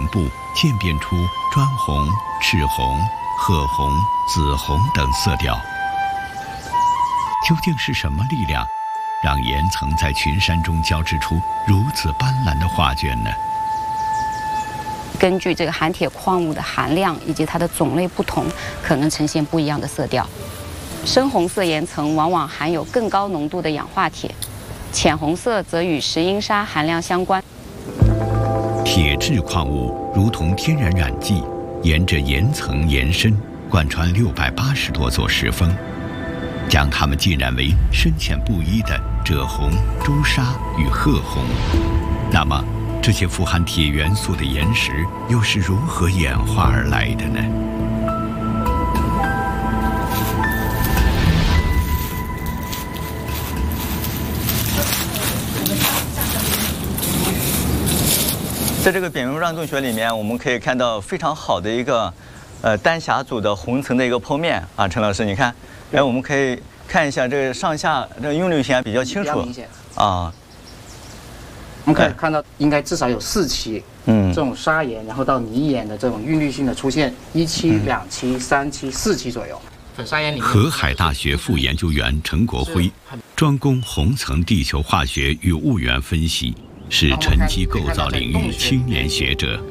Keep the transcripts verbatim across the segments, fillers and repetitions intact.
部渐变出砖红、赤红、褐红、紫红等色调。究竟是什么力量，让岩层在群山中交织出如此斑斓的画卷呢？ 根据这个含铁矿物的含量以及它的种类不同，可能呈现不一样的色调。深红色岩层往往含有更高浓度的氧化铁，浅红色则与石英砂含量相关。 铁质矿物如同天然染剂，沿着岩层延伸，贯穿六百八十多座石峰，将它们浸染为深浅不一的赭红、朱砂与褐红。那么，这些富含铁元素的岩石又是如何演化而来的呢？ 在这个扁平状洞穴里面，我们可以看到非常好的一个，呃，单匣组的红层的一个剖面啊，陈老师，你看，哎，我们可以看一下这个上下这个晕流线比较清楚， 比较明显啊。 我们可以看到，应该至少有四期，嗯，这种砂岩，然后到泥岩的这种韵律性的出现，一期、嗯、两期、三期、四期左右。粉砂岩里面， 河海大学副研究员陈国辉专攻红层地球化学与物源分析。是沉积构造领域青年学者。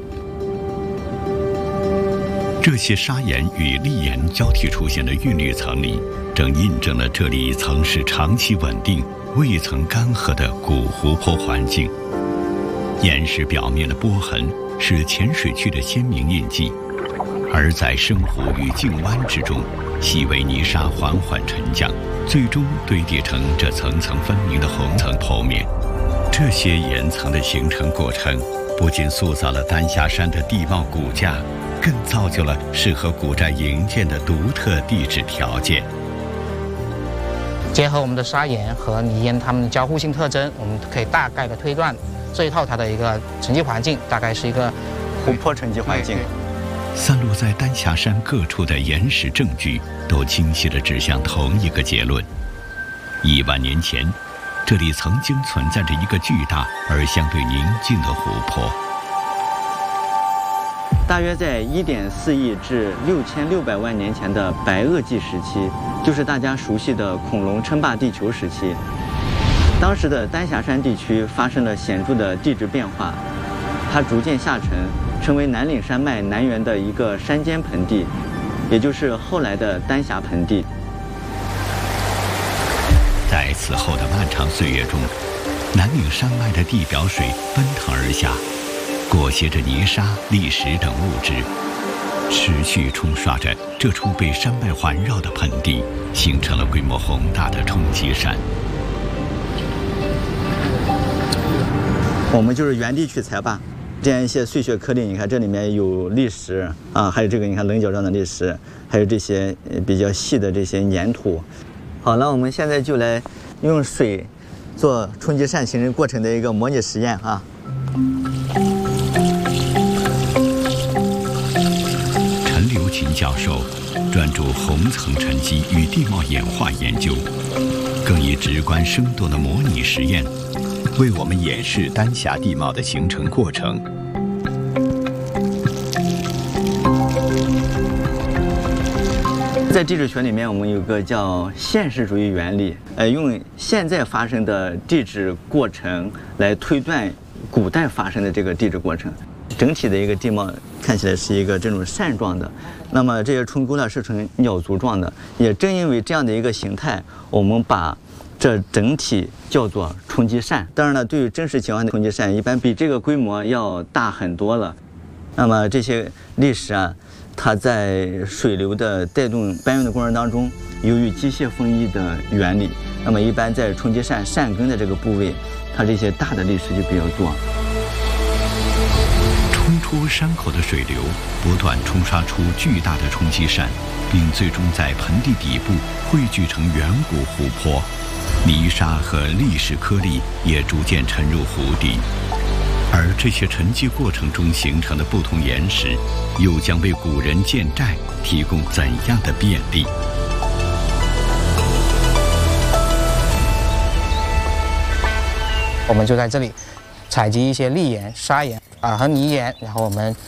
这些砂岩与砾岩交替出现的韵律层里，正印证了这里曾是长期稳定、未曾干涸的古湖泊环境。岩石表面的波痕是浅水区的鲜明印记，而在深湖与径湾之中，细微泥沙缓缓沉降，最终堆叠成这层层分明的红层剖面。这些岩层的形成过程，不仅塑造了丹霞山的地貌骨架，更造就了适合古寨营建的独特地质条件。 结合我们的砂岩和泥岩它们的交互性特征，我们可以大概的推断这一套它的一个沉积环境大概是一个湖泊沉积环境。 散落在丹霞山各处的岩石证据，都清晰地指向同一个结论：一万年前，这里曾经存在着一个巨大而相对宁静的湖泊。 大约在一点四亿至六千六百万年前的白垩纪时期，就是大家熟悉的恐龙称霸地球时期。当时的丹霞山地区发生了显著的地质变化，它逐渐下沉，成为南岭山脉南缘的一个山间盆地，也就是后来的丹霞盆地。 在此后的漫长岁月中，南岭山脉的地表水奔腾而下，裹挟着泥沙、砾石等物质，持续冲刷着这处被山脉环绕的盆地，形成了规模宏大的冲积山。 我们就是原地取材吧，这样一些碎屑颗粒，你看这里面有砾石啊，还有这个你看棱角状的砾石，还有这些比较细的这些粘土。好，那我们现在就来用水做冲积扇形成过程的一个模拟实验啊。 陈留群教授专注红层沉积与地貌演化研究，更以直观生动的模拟实验，为我们演示丹霞地貌的形成过程。 在地质学里面，我们有个叫现实主义原理，呃，用现在发生的地质过程来推断古代发生的这个地质过程。整体的一个地貌看起来是一个这种扇状的，那么这些冲沟呢是呈鸟足状的。也正因为这样的一个形态，我们把这整体叫做冲积扇。当然了，对于真实情况的冲积扇，一般比这个规模要大很多了。那么这些砾石啊，它在水流的带动搬运的过程当中，由于机械封印的原理，那么一般在冲积扇扇根的这个部位，它这些大的砾石就比较多。 冲出山口的水流不断冲刷出巨大的冲积扇，并最终在盆地底部汇聚成远古湖泊，泥沙和砾石颗粒也逐渐沉入湖底。而这些沉积过程中形成的不同岩石，又将为古人建寨提供怎样的便利？ 我们就在这里采集一些砾岩、砂岩啊和泥岩，然后我们